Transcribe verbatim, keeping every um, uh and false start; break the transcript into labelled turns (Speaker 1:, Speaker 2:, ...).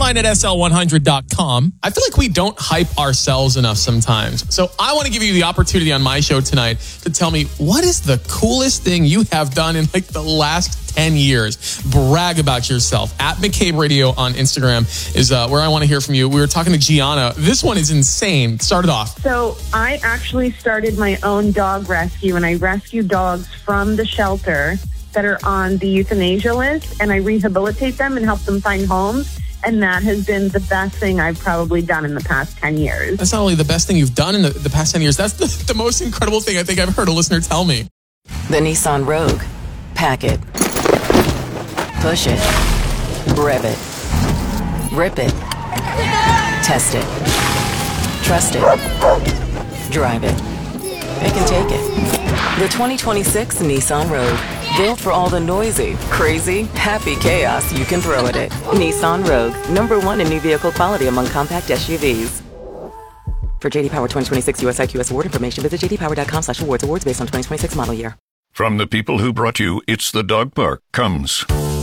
Speaker 1: online at S L one hundred dot com. I feel like we don't hype ourselves enough sometimes. So I want to give you the opportunity on my show tonight to tell me, what is the coolest thing you have done in like the last ten years? Brag about yourself. At McCabe Radio on Instagram is uh, where I want to hear from you. We were talking to Gianna. This one is insane. Start it off.
Speaker 2: So I actually started my own dog rescue, and I rescue dogs from the shelter that are on the euthanasia list, and I rehabilitate them and help them find homes. And that has been the best thing I've probably done in the past ten years.
Speaker 1: That's not only the best thing you've done in the, the past ten years, that's the, the most incredible thing I think I've heard a listener tell me.
Speaker 3: The Nissan Rogue. Pack it. Push it. Rev it. Rip it. Test it. Trust it. Drive it. It can take it. The twenty twenty-six Nissan Rogue. Built for all the noisy, crazy, happy chaos you can throw at it. Nissan Rogue. Number one in new vehicle quality among compact S U Vs. For J D Power twenty twenty-six U S I Q S award information, visit j d power dot com slash awards. Awards based on twenty twenty-six model year.
Speaker 4: From the people who brought you It's the Dog Park comes